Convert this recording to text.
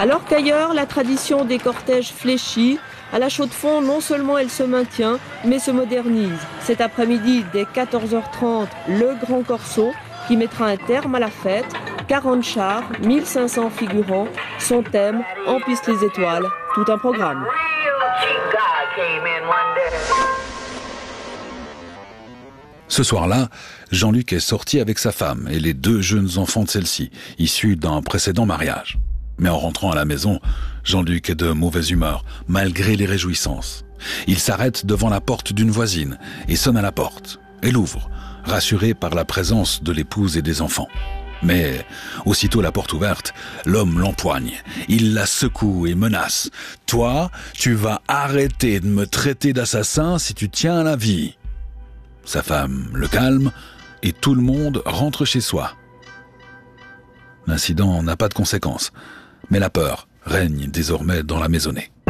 Alors qu'ailleurs, la tradition des cortèges fléchis, à la Chaux-de-Fonds, non seulement elle se maintient, mais se modernise. Cet après-midi, dès 14h30, le Grand Corso, qui mettra un terme à la fête. 40 chars, 1500 figurants, son thème, En piste les étoiles, tout un programme. Ce soir-là, Jean-Luc est sorti avec sa femme et les 2 jeunes enfants de celle-ci, issus d'un précédent mariage. Mais en rentrant à la maison, Jean-Luc est de mauvaise humeur, malgré les réjouissances. Il s'arrête devant la porte d'une voisine et sonne à la porte. Elle ouvre, rassurée par la présence de l'épouse et des enfants. Mais, aussitôt la porte ouverte, l'homme l'empoigne. Il la secoue et menace. « Toi, tu vas arrêter de me traiter d'assassin si tu tiens à la vie. » Sa femme le calme et tout le monde rentre chez soi. L'incident n'a pas de conséquences, mais la peur règne désormais dans la maisonnée.